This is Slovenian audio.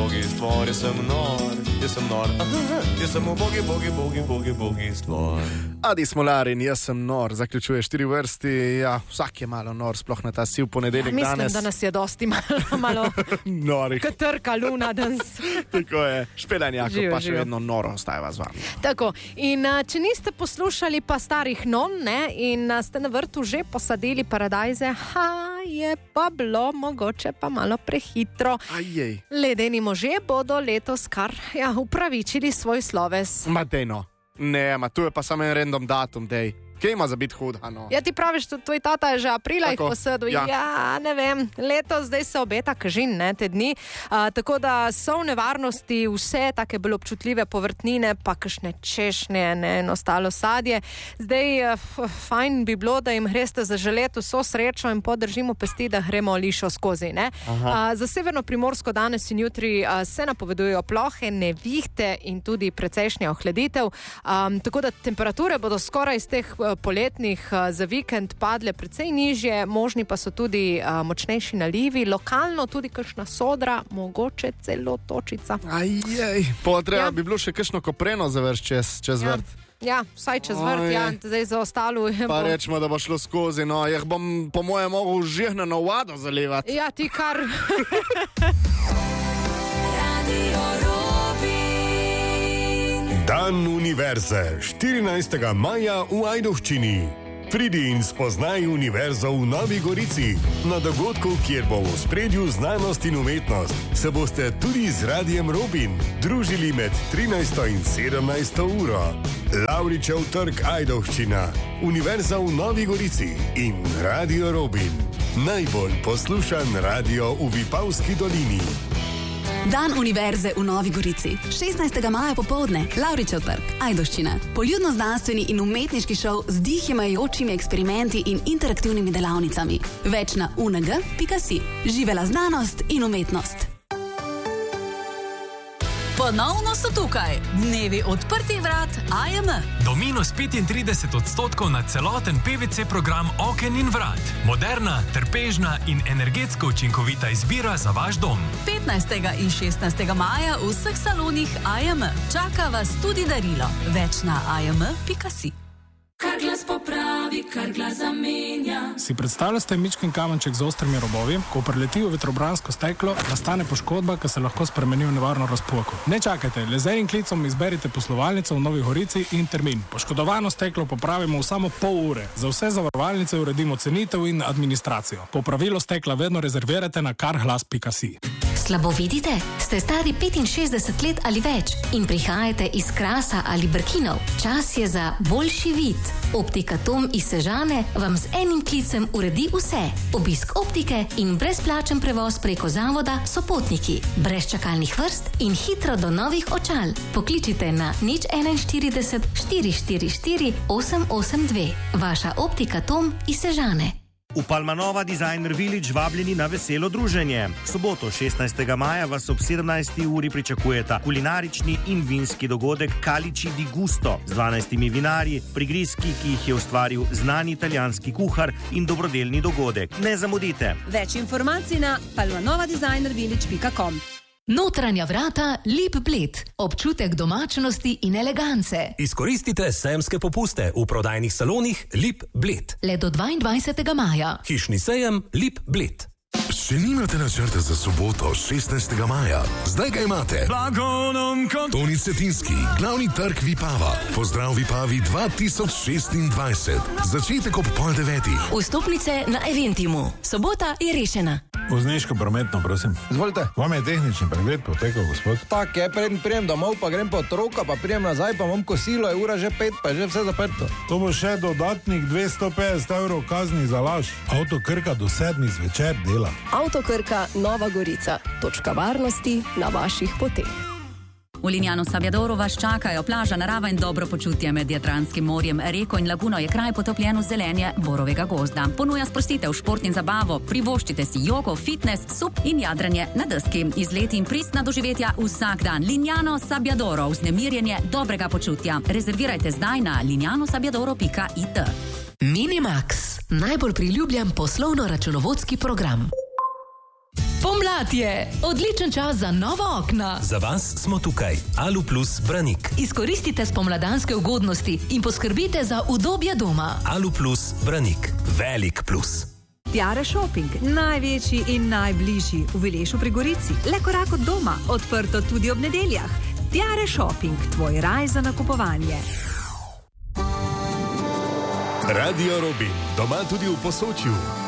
ubogi stvor, jaz sem nor, jaz sem ubogi stvor. Adi Smolarin, jaz sem nor, zaključuje 4 vrsti, ja, vsak je malo nor, sploh na ta siv ponedeljek mislim, danes. da nas je dosti malo norih. Katrka luna danes. Tako je, Špelan Jakob Živijo, pa še živijo. vedno noro ostajava z vami. Tako, in če niste poslušali pa starih non, ne, in ste na vrtu že posadili paradajze, je pa bilo mogoče pa malo prehitro. Ajej. Ledeni možje bodo letos kar upravičili svoj sloves. Ma dej no. Ne, ma tu je pa samo en random datum, dej. Kje ima za biti hud, ano? Ja, ti praviš, tvoj tata je že aprila jih Tako, posadil. ja. Ja, ne vem, letos zdaj se obeta kažin, ne, te dni. Tako da so v nevarnosti vse take bolj občutljive povrtnine, pa kakšne češnje, ne, in ostalo sadje. Zdaj, fajn bi bilo, da jim greste zaželeti vso srečo in podržimo pesti, da gremo lišo skozi, ne. Za severno Primorsko danes in jutri se napovedujejo plohe, nevihte in tudi precejšnja ohladitev. Tako da temperature bodo skoraj iz teh poletnih za vikend padle precej nižje, možni pa so tudi močnejši nalivi, lokalno tudi kakšna sodra, mogoče celo točica. Ajej, potreba bi bilo še kakšno kopreno završ čez vrt. Ja, vsaj čez vrt, ja, zdaj za ostalo. Pa rečemo, da bo šlo skozi, no, jih bom po mojem mogel žehnano vado zalivati. Ja, ti kar... Dan univerze, 14. maja v Ajdovščini. Pridi in spoznaj univerzo v Novi Gorici. Na dogodku, kjer bo v ospredju znanost in umetnost, se boste tudi z Radijem Robin družili med 13. in 17. uro. Lavričev trg Ajdovščina, Univerza v Novi Gorici in Radio Robin. Najbolj poslušan radio v Vipavski dolini. Dan univerze v Novi Gorici. 16. maja popoldne, Lavričev trg, Ajdovščina. Poljudno-znanstveni in umetniški šov z dihimajočimi eksperimenti in interaktivnimi delavnicami. Več na UNG.si. Živela znanost in umetnost. Ponovno so tukaj dnevi odprtih vrat AJM. Do -35% na celoten PVC program oken in vrat. Moderna, trpežna in energetsko učinkovita izbira za vaš dom. 15. in 16. maja v vseh salonih AJM. Čaka vas tudi darilo. Več na AJM.si. Kar glas popravi, kar glas zamenja. Si predstavljate mičken kamenček z ostrimi robovi, ko preleti v vetrobransko steklo, nastane poškodba, ki se lahko spremeni v nevarno razpoko. Ne čakajte, le z enim klicom izberite poslovalnico v Novi Gorici in termin. Poškodovano steklo popravimo v samo pol ure. Za vse zavarovalnice uredimo cenitev in administracijo. Popravilo stekla vedno rezervirate na karglas.si. Slabo vidite? Ste stari 65 let ali več in prihajate iz Krasa ali Brkinov? Čas je za boljši vid. Optika Tom iz Sežane vam z enim klicem uredi vse. Obisk optike in brezplačen prevoz preko zavoda Sopotniki. Brez čakalnih vrst in hitro do novih očal. Pokličite na 041 444 882. Vaša optika Tom iz Sežane. V Palmanova Designer Village vabljeni na veselo druženje. Soboto 16. maja vas ob 17. uri pričakujeta kulinarični in vinski dogodek Calici di Gusto z 12 vinarji, prigrizki, ki jih je ustvaril znani italijanski kuhar in dobrodelni dogodek. Ne zamudite. Več informacij na palmanovadesignervillage.com. Notranja vrata Lip Bled. Občutek domačnosti in elegance. Izkoristite sejemske popuste v prodajnih salonih Lip Bled. Le do 22. maja. Hišni sejem Lip Bled. Če nimate načrta za soboto 16. maja, zdaj ga imate. Toni Cetinski, glavni trg Vipava. Pozdrav Vipavi 2026. Začetek ob 8:30. Vstopnice na Eventimu. Sobota je rešena. Vozniško prometno, prosim. Izvolite. Vam je tehnični pregled potekal, gospod? Tak je, preden prijem domov, pa grem po otroka, pa prijem nazaj, pa imam kosilo, je ura že 5, pa je že vse zaprto. To bo še dodatnih 250 € kazni za laž. Avto Krka do 7 zvečer dela. Avto Krka Nova Gorica. Točka varnosti na vaših poteh. V Lignano Sabbiadoru vas čakajo plaža, narava in dobro počutje med Jadranskim morjem. Reko in laguno je kraj potopljen v zelenje borovega gozda. Ponuja sprostitev, šport in zabavo, privoščite si jogo, fitness, sup in jadranje na deski. Izleti in pristna doživetja vsak dan. Lignano Sabbiadoro, vznemirjenje dobrega počutja. Rezervirajte zdaj na lignanosabiadoro.it. Minimax, najbolj priljubljen poslovno-računovodski program. Pomlad je, odličen čas za nova okna. Za vas smo tukaj, Aluplus Branik. Izkoristite spomladanske ugodnosti in poskrbite za udobje doma. Aluplus Branik, velik plus. Tiare Shopping, največji in najbližji v Vilešu pri Gorici, le korak od doma, odprto tudi ob nedeljah. Tiare Shopping, tvoj raj za nakupovanje. Radio Robin, doma tudi v Posočju.